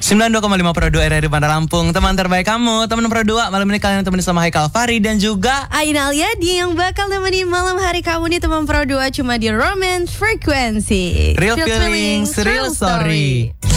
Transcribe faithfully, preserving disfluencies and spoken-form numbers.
sembilan puluh dua koma lima Pro dua R R I Bandar Lampung. Teman terbaik kamu, teman Pro dua. Malam ini kalian temenin sama Haikal Fahri dan juga Aina Aliadi yang bakal nemenin malam hari kamu nih teman Pro dua cuma di Romance Frequency. Real, Real Feelings, Real Story. story.